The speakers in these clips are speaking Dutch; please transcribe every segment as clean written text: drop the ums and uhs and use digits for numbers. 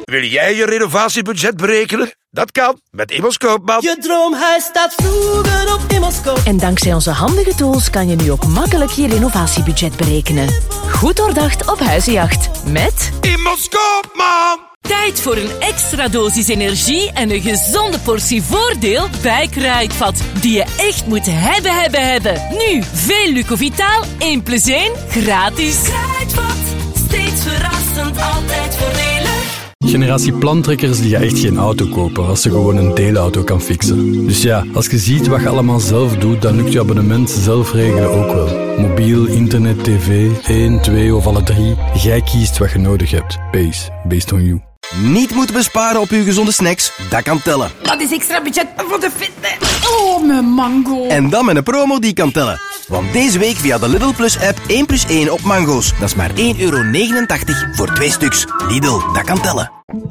Wil jij je renovatiebudget berekenen? Dat kan met Immers Koopman. Je droomhuis staat vroeger op Immers Koopman. En dankzij onze handige tools kan je nu ook makkelijk je renovatiebudget berekenen. Goed doordacht op huizenjacht. Met Immers Koopman. Tijd voor een extra dosis energie en een gezonde portie voordeel bij Kruidvat. Die je echt moet hebben. Nu, veel Lucovitaal, 1 + 1, gratis. Kruidvat, steeds verrassend, altijd voordelig. Generatie plantrekkers die gaan echt geen auto kopen als ze gewoon een deelauto kan fixen. Dus ja, als je ziet wat je allemaal zelf doet, dan lukt je abonnement zelf regelen ook wel. Mobiel, internet, tv, 1, 2 of alle 3. Jij kiest wat je nodig hebt. Based on you. Niet moeten besparen op uw gezonde snacks, dat kan tellen. Dat is extra budget voor de fitness. Oh, mijn mango. En dan met een promo die kan tellen. Want deze week via de Lidl Plus app 1 + 1 op mango's. Dat is maar €1,89 voor 2 stuks. Lidl, dat kan tellen.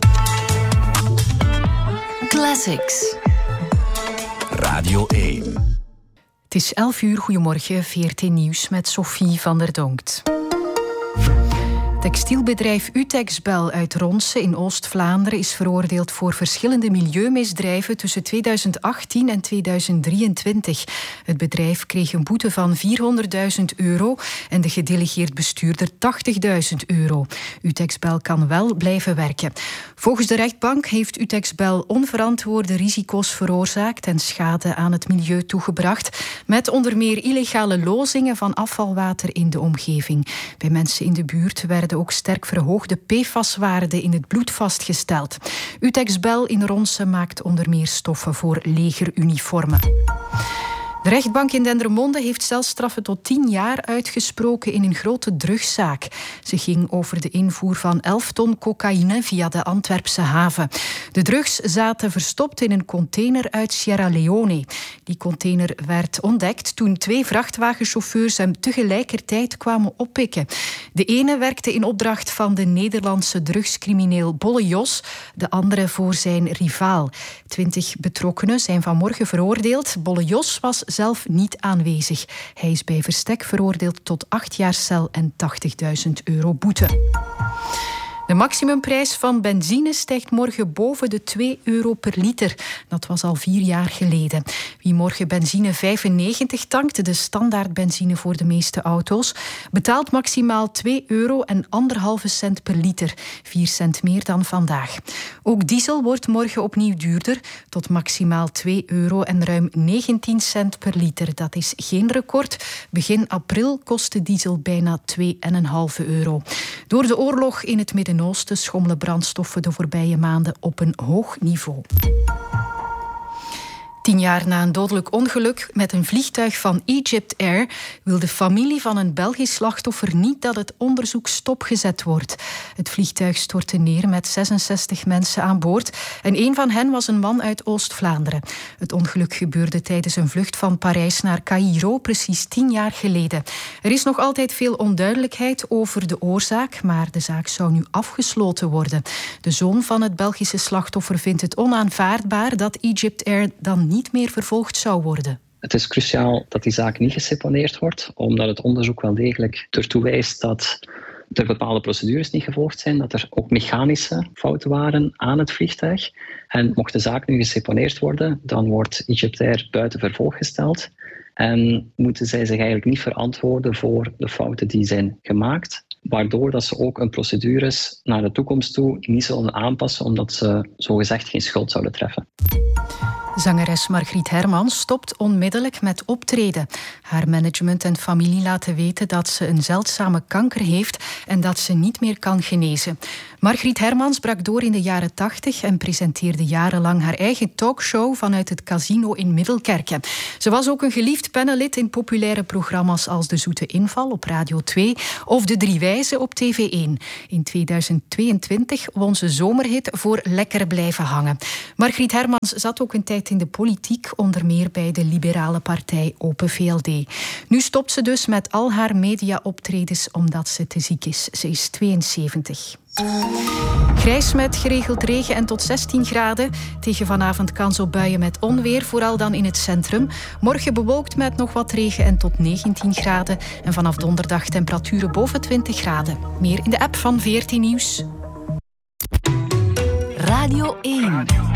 Classics. Radio 1. Het is 11 uur, goedemorgen, VRT Nieuws met Sophie van der Donkt. Textielbedrijf Utexbel uit Ronse in Oost-Vlaanderen is veroordeeld voor verschillende milieumisdrijven tussen 2018 en 2023. Het bedrijf kreeg een boete van €400.000 en de gedelegeerd bestuurder €80.000. Utexbel kan wel blijven werken. Volgens de rechtbank heeft Utexbel onverantwoorde risico's veroorzaakt en schade aan het milieu toegebracht, met onder meer illegale lozingen van afvalwater in de omgeving. Bij mensen in de buurt werden ook sterk verhoogde PFAS-waarden in het bloed vastgesteld. Utexbel in Ronse maakt onder meer stoffen voor legeruniformen. De rechtbank in Dendermonde heeft celstraffen tot 10 jaar uitgesproken in een grote drugszaak. Ze ging over de invoer van 11 ton cocaïne via de Antwerpse haven. De drugs zaten verstopt in een container uit Sierra Leone. Die container werd ontdekt toen 2 vrachtwagenchauffeurs hem tegelijkertijd kwamen oppikken. De ene werkte in opdracht van de Nederlandse drugscrimineel Bolle Jos, de andere voor zijn rivaal. 20 betrokkenen zijn vanmorgen veroordeeld. Bolle Jos was zelf niet aanwezig. Hij is bij verstek veroordeeld tot 8 jaar cel en €80.000 boete. De maximumprijs van benzine stijgt morgen boven de €2 per liter. Dat was al 4 jaar geleden. Wie morgen benzine 95 tankt, de standaard benzine voor de meeste auto's, betaalt maximaal €2 en 1,5 cent per liter. 4 cent meer dan vandaag. Ook diesel wordt morgen opnieuw duurder, tot maximaal €2 en ruim 19 cent per liter. Dat is geen record. Begin april kostte diesel bijna €2,5. Door de oorlog in het Midden-Oosten schommelen brandstoffen de voorbije maanden op een hoog niveau. 10 jaar na een dodelijk ongeluk met een vliegtuig van Egypt Air wil de familie van een Belgisch slachtoffer niet dat het onderzoek stopgezet wordt. Het vliegtuig stortte neer met 66 mensen aan boord en een van hen was een man uit Oost-Vlaanderen. Het ongeluk gebeurde tijdens een vlucht van Parijs naar Caïro, precies 10 jaar geleden. Er is nog altijd veel onduidelijkheid over de oorzaak, maar de zaak zou nu afgesloten worden. De zoon van het Belgische slachtoffer vindt het onaanvaardbaar dat Egypt Air dan niet meer vervolgd zou worden. Het is cruciaal dat die zaak niet geseponeerd wordt, omdat het onderzoek wel degelijk ertoe wijst dat er bepaalde procedures niet gevolgd zijn, dat er ook mechanische fouten waren aan het vliegtuig. En mocht de zaak nu geseponeerd worden, dan wordt Egypt Air buiten vervolg gesteld en moeten zij zich eigenlijk niet verantwoorden voor de fouten die zijn gemaakt, waardoor dat ze ook hun procedures naar de toekomst toe niet zullen aanpassen, omdat ze zogezegd geen schuld zouden treffen. Zangeres Margriet Hermans stopt onmiddellijk met optreden. Haar management en familie laten weten dat ze een zeldzame kanker heeft en dat ze niet meer kan genezen. Margriet Hermans brak door in de jaren 80 en presenteerde jarenlang haar eigen talkshow vanuit het Casino in Middelkerken. Ze was ook een geliefd panellid in populaire programma's als De Zoete Inval op Radio 2 of De Drie Wijzen op TV1. In 2022 won ze zomerhit voor Lekker blijven hangen. Margriet Hermans zat ook een tijd in de politiek, onder meer bij de liberale partij Open VLD. Nu stopt ze dus met al haar media-optredens omdat ze te ziek is. Ze is 72. Grijs met geregeld regen en tot 16 graden. Tegen vanavond kans op buien met onweer, vooral dan in het centrum. Morgen bewolkt met nog wat regen en tot 19 graden. En vanaf donderdag temperaturen boven 20 graden. Meer in de app van VRT Nieuws. Radio 1.